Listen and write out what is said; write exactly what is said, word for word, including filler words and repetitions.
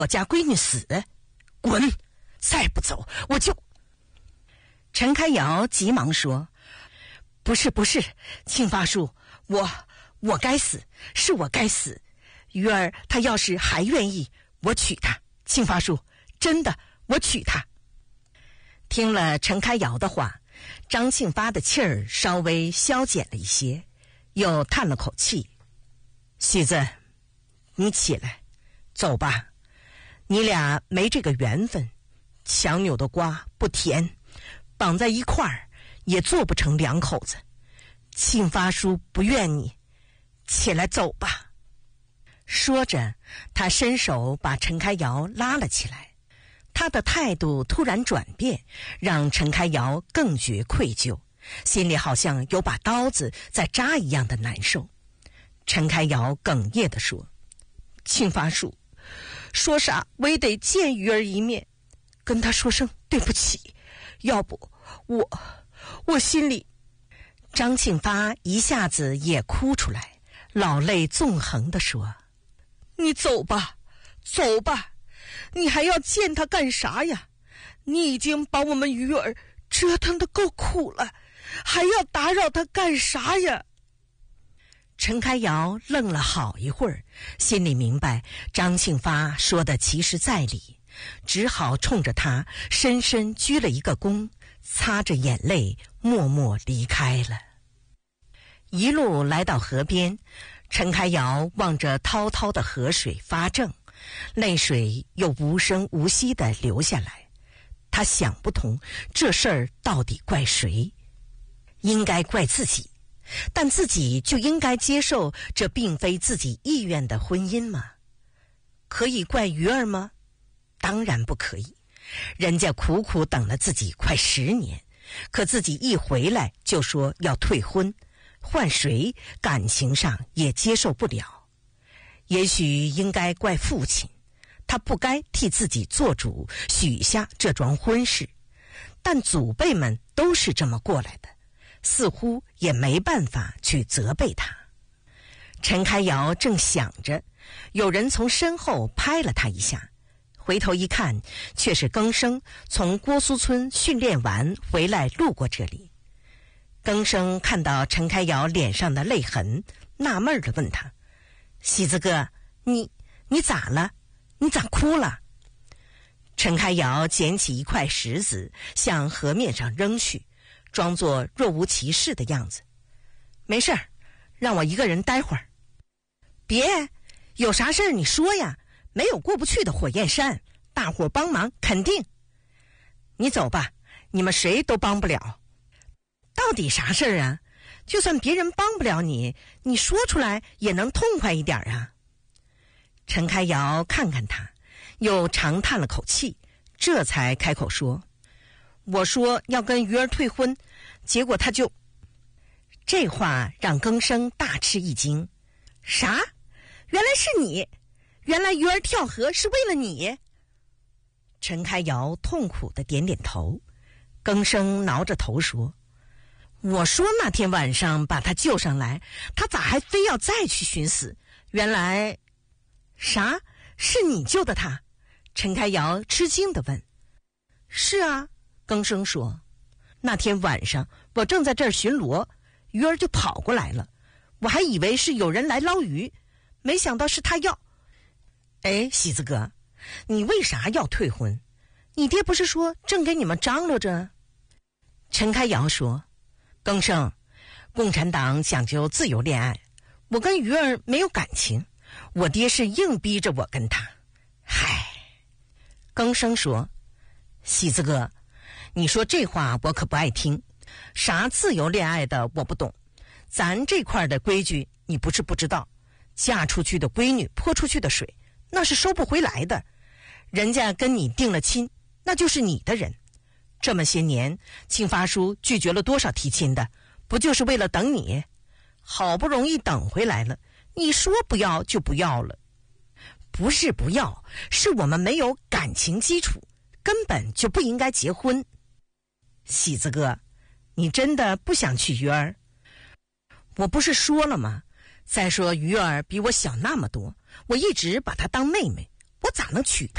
我家闺女死，滚！再不走我就……陈开尧急忙说：“不是不是，庆发叔，我我该死，是我该死。鱼儿她要是还愿意，我娶她。庆发叔，真的，我娶她。”听了陈开尧的话，张庆发的气儿稍微消减了一些，又叹了口气：“喜子，你起来，走吧。你俩没这个缘分，强扭的瓜不甜，绑在一块儿也做不成两口子。庆发叔不怨你，起来走吧。”说着，他伸手把陈开尧拉了起来。他的态度突然转变，让陈开尧更觉愧疚，心里好像有把刀子在扎一样的难受。陈开尧哽咽地说：“庆发叔，说啥我也得见鱼儿一面，跟他说声对不起，要不我我心里……”张庆发一下子也哭出来，老泪纵横地说：“你走吧，走吧，你还要见他干啥呀？你已经把我们鱼儿折腾得够苦了，还要打扰他干啥呀？”陈开尧愣了好一会儿，心里明白张庆发说的其实在理，只好冲着他深深鞠了一个躬，擦着眼泪默默离开了。一路来到河边，陈开尧望着滔滔的河水发怔，泪水又无声无息地流下来。他想不通这事儿到底怪谁，应该怪自己，但自己就应该接受这并非自己意愿的婚姻吗？可以怪鱼儿吗？当然不可以，人家苦苦等了自己快十年，可自己一回来就说要退婚，换谁感情上也接受不了。也许应该怪父亲，他不该替自己做主许下这桩婚事，但祖辈们都是这么过来的，似乎也没办法去责备他。陈开尧正想着，有人从身后拍了他一下，回头一看，却是更生从郭苏村训练完回来路过这里。更生看到陈开尧脸上的泪痕，纳闷地问他：“喜子哥，你你咋了？你咋哭了？”陈开尧捡起一块石子向河面上扔去，装作若无其事的样子：“没事儿，让我一个人待会儿。”“别，有啥事儿你说呀，没有过不去的火焰山，大伙帮忙肯定。”“你走吧，你们谁都帮不了。”“到底啥事儿啊？就算别人帮不了你，你说出来也能痛快一点啊。”陈开尧看看他，又长叹了口气，这才开口说：“我说要跟鱼儿退婚，结果他就……”这话让更生大吃一惊：“啥？原来是你？原来鱼儿跳河是为了你？”陈开尧痛苦地点点头。更生挠着头说：“我说那天晚上把他救上来，他咋还非要再去寻死？原来……”“啥？是你救的他？”陈开尧吃惊地问。“是啊。”更生说，“那天晚上我正在这儿巡逻，鱼儿就跑过来了，我还以为是有人来捞鱼，没想到是他要……哎，喜子哥，你为啥要退婚？你爹不是说正给你们张罗着？”陈开尧说：“更生，共产党讲究自由恋爱，我跟鱼儿没有感情，我爹是硬逼着我跟他。”“嗨。”更生说：“喜子哥，你说这话我可不爱听，啥自由恋爱的我不懂，咱这块的规矩你不是不知道，嫁出去的闺女泼出去的水，那是收不回来的，人家跟你定了亲，那就是你的人。这么些年，庆发叔拒绝了多少提亲的，不就是为了等你？好不容易等回来了，你说不要就不要了。不是不要，是我们没有感情基础，根本就不应该结婚。”“喜子哥，你真的不想娶鱼儿？”“我不是说了吗？再说鱼儿比我小那么多，我一直把她当妹妹， 我咋能娶她？